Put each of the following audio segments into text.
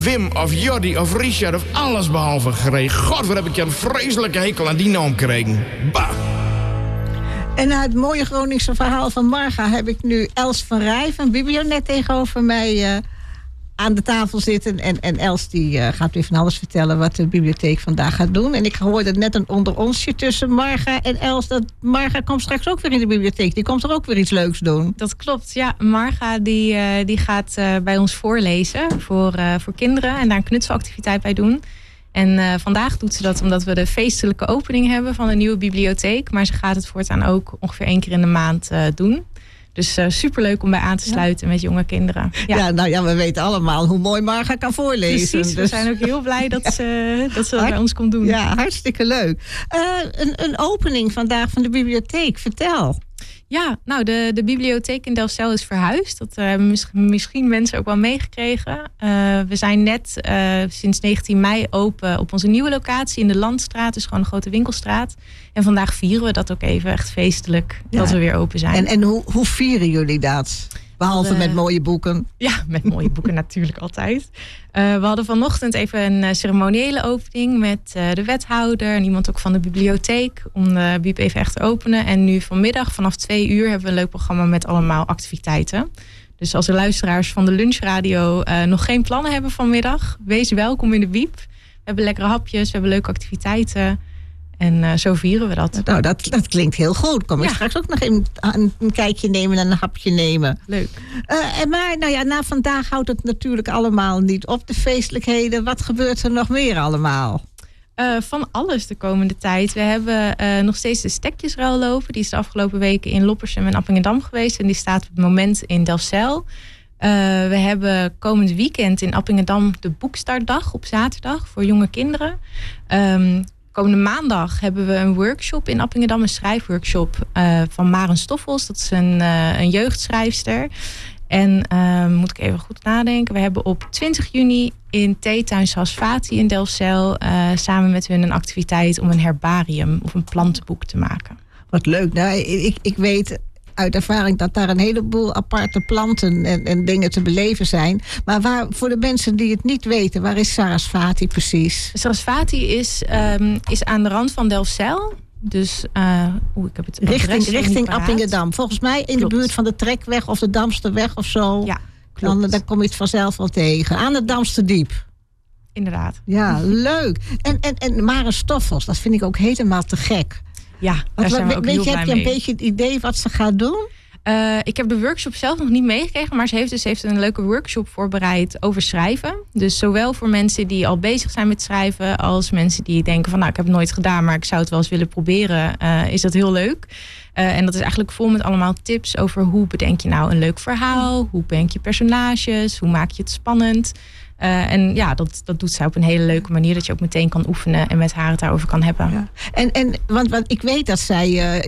Wim of Jordi of Richard of alles behalve gekregen. God, wat heb ik een vreselijke hekel aan die naam gekregen. Bah! En na het mooie Groningse verhaal van Marga heb ik nu Els van Rij van Biblionet tegenover mij aan de tafel zitten. En Els die gaat weer van alles vertellen wat de bibliotheek vandaag gaat doen. En ik hoorde net een onder onsje tussen Marga en Els. Dat Marga komt straks ook weer in de bibliotheek. Die komt er ook weer iets leuks doen. Dat klopt, ja. Marga die gaat bij ons voorlezen voor kinderen en daar een knutselactiviteit bij doen. En vandaag doet ze dat omdat we de feestelijke opening hebben van de nieuwe bibliotheek. Maar ze gaat het voortaan ook ongeveer 1 keer in de maand doen. Dus superleuk om bij aan te sluiten met jonge kinderen. Ja, we weten allemaal hoe mooi Marga kan voorlezen. Precies, we zijn ook heel blij dat ze dat bij ons komt doen. Ja, hartstikke leuk. Een opening vandaag van de bibliotheek, vertel. Ja, nou de bibliotheek in Delfzijl is verhuisd. Dat hebben misschien mensen ook wel meegekregen. We zijn net sinds 19 mei open op onze nieuwe locatie in de Landstraat. Dus gewoon een grote winkelstraat. En vandaag vieren we dat ook even echt feestelijk dat we weer open zijn. En hoe vieren jullie dat? Behalve met mooie boeken. Ja, met mooie boeken natuurlijk altijd. We hadden vanochtend even een ceremoniële opening met de wethouder en iemand ook van de bibliotheek om de bieb even echt te openen. En nu vanmiddag vanaf 2 uur hebben we een leuk programma met allemaal activiteiten. Dus als de luisteraars van de lunchradio nog geen plannen hebben vanmiddag, wees welkom in de bieb. We hebben lekkere hapjes, we hebben leuke activiteiten. En zo vieren we dat. Nou, dat klinkt heel goed. Kom ik straks ook nog even een kijkje nemen en een hapje nemen. Leuk. Maar na vandaag houdt het natuurlijk allemaal niet op, de feestelijkheden. Wat gebeurt er nog meer allemaal? Van alles de komende tijd. We hebben nog steeds de stekjesruil lopen. Die is de afgelopen weken in Loppersum en Appingedam geweest. En die staat op het moment in Delfzijl. We hebben komend weekend in Appingedam de boekstartdag op zaterdag voor jonge kinderen. Komende maandag hebben we een workshop in Appingedam, een schrijfworkshop van Maren Stoffels. Dat is een jeugdschrijfster. En moet ik even goed nadenken. We hebben op 20 juni in Theetuin Sarasvati in Delfzijl samen met hun een activiteit om een herbarium of een plantenboek te maken. Wat leuk. Nou, ik weet uit ervaring dat daar een heleboel aparte planten en dingen te beleven zijn. Maar voor de mensen die het niet weten, waar is Sarasvati precies? Sarasvati is aan de rand van Delfzijl. Dus ik heb het richting Appingedam. Volgens mij in de buurt van de Trekweg of de Damsterweg of zo. Ja, klopt. Dan kom je het vanzelf wel tegen. Aan het Damsterdiep. Inderdaad. Ja, leuk. En Maren Stoffels, dat vind ik ook helemaal te gek. Ja, daar zijn we ook heel blij mee. Heb je een beetje het idee wat ze gaat doen? Ik heb de workshop zelf nog niet meegekregen, maar ze heeft een leuke workshop voorbereid over schrijven. Dus zowel voor mensen die al bezig zijn met schrijven, als mensen die denken van ik heb het nooit gedaan, maar ik zou het wel eens willen proberen, is dat heel leuk. En dat is eigenlijk vol met allemaal tips over hoe bedenk je nou een leuk verhaal, hoe bedenk je personages, hoe maak je het spannend. En ja, dat doet zij op een hele leuke manier, dat je ook meteen kan oefenen en met haar het daarover kan hebben. Ja. Want ik weet dat zij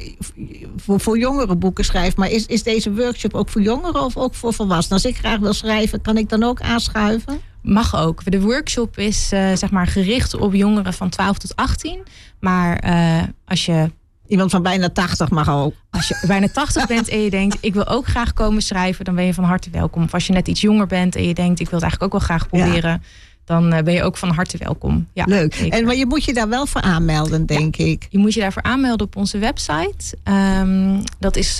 voor jongeren boeken schrijft, maar is deze workshop ook voor jongeren of ook voor volwassenen? Als ik graag wil schrijven, kan ik dan ook aanschuiven? Mag ook. De workshop is gericht op jongeren van 12 tot 18. Maar als je iemand van bijna 80 mag ook. Als je bijna 80 bent en je denkt, ik wil ook graag komen schrijven, dan ben je van harte welkom. Of als je net iets jonger bent en je denkt, ik wil het eigenlijk ook wel graag proberen, dan ben je ook van harte welkom. Ja, leuk. Maar je moet je daar wel voor aanmelden, denk ik. Je moet je daarvoor aanmelden op onze website. Dat is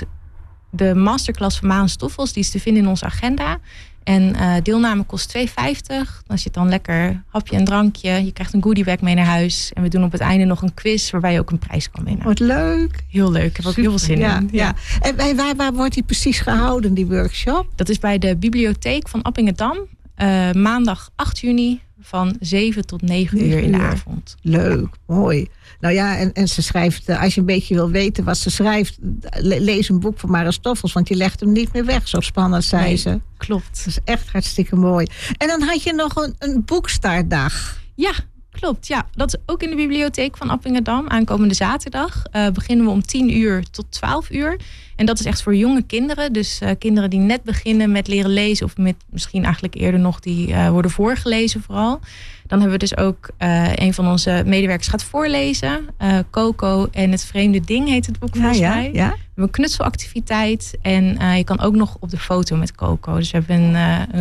de masterclass van Maren Stoffels. Die is te vinden in onze agenda. En deelname kost €2,50. Dan zit dan lekker hapje en drankje. Je krijgt een goodiebag mee naar huis. En we doen op het einde nog een quiz waarbij je ook een prijs kan winnen. Wat leuk. Heel leuk. Ik heb ook heel veel zin in. Ja. En waar wordt die precies gehouden, die workshop? Dat is bij de bibliotheek van Appingedam. Maandag 8 juni van 7 tot 9 uur in de avond. Leuk, mooi. Nou ja, en ze schrijft, als je een beetje wil weten wat ze schrijft, lees een boek van Maren Stoffels, want die legt hem niet meer weg. Zo spannend zei ze. Klopt. Dat is echt hartstikke mooi. En dan had je nog een boekstartdag. Ja, klopt. Ja, dat is ook in de bibliotheek van Appingedam. Aankomende zaterdag beginnen we om 10 uur tot 12 uur. En dat is echt voor jonge kinderen. Dus kinderen die net beginnen met leren lezen, of met misschien eigenlijk eerder nog die worden voorgelezen vooral. Dan hebben we dus ook een van onze medewerkers gaat voorlezen. Coco en het vreemde ding heet het boek volgens mij. Ja. We hebben een knutselactiviteit. En je kan ook nog op de foto met Coco. Dus we hebben een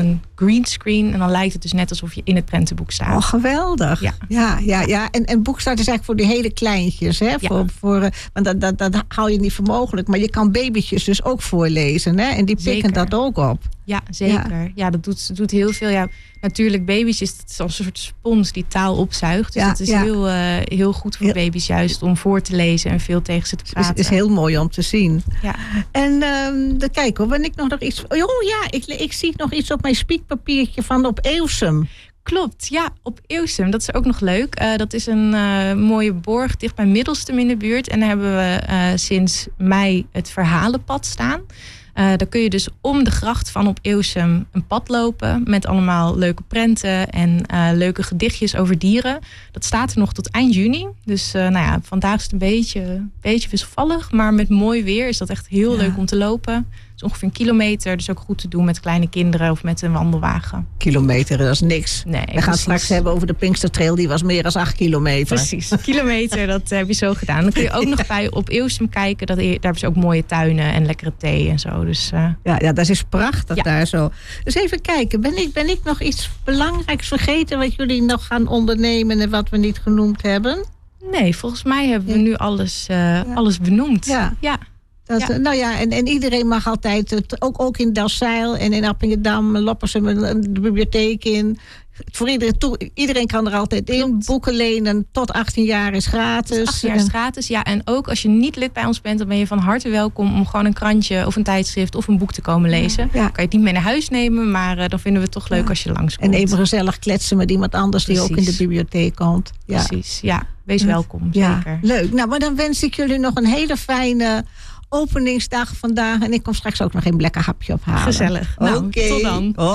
greenscreen. En dan lijkt het dus net alsof je in het prentenboek staat. Oh, geweldig. Ja. En boekstart is eigenlijk voor die hele kleintjes. Hè? Ja. Want dat hou je niet voor mogelijk. Maar je kan babytjes dus ook voorlezen. Hè? En die pikken dat ook op. Ja, zeker. Ja, dat doet heel veel. Ja, natuurlijk, baby's is het een soort spons die taal opzuigt. Dus het is heel goed voor baby's juist om voor te lezen en veel tegen ze te praten. Het is heel mooi om te zien. Ja. En kijk hoor, ben ik nog iets... Oh ja, ik zie nog iets op mijn spiekpapiertje van op Eeuwsum. Klopt, ja, op Eeuwsum. Dat is ook nog leuk. Dat is een mooie borg dicht bij Middelstum in de buurt. En daar hebben we sinds mei het Verhalenpad staan. Daar kun je dus om de gracht van op Eeuwsum een pad lopen met allemaal leuke prenten en leuke gedichtjes over dieren. Dat staat er nog tot eind juni. Dus vandaag is het een beetje wisselvallig, maar met mooi weer is dat echt heel leuk om te lopen. Het is ongeveer 1 kilometer, dus ook goed te doen met kleine kinderen of met een wandelwagen. Kilometer, dat is niks. Nee, we gaan straks hebben over de Pinkstertrail, die was meer dan 8 kilometer. Precies, 1 kilometer, dat heb je zo gedaan. Dan kun je ook nog bij op Eeuwsum kijken. Daar hebben ze ook mooie tuinen en lekkere thee en zo. Dus, Ja, dat is prachtig daar zo. Dus even kijken, ben ik nog iets belangrijks vergeten wat jullie nog gaan ondernemen en wat we niet genoemd hebben? Nee, volgens mij hebben we nu alles benoemd. Ja. Nou ja, en iedereen mag altijd, ook in Delfzijl en in Appingedam, Loppersum, de bibliotheek in. Voor iedereen kan er altijd in. Klopt. Boeken lenen tot 18 jaar is gratis. 18 jaar is gratis, ja. En ook als je niet lid bij ons bent, dan ben je van harte welkom om gewoon een krantje of een tijdschrift of een boek te komen lezen. Ja. Kan je het niet mee naar huis nemen, maar dan vinden we het toch leuk als je langskomt. En even gezellig kletsen met iemand anders die ook in de bibliotheek komt. Ja. Precies, ja. Wees welkom, ja. zeker. Leuk. Nou, maar dan wens ik jullie nog een hele fijne openingsdag vandaag. En ik kom straks ook nog een lekker hapje ophalen. Gezellig. Nou, tot dan.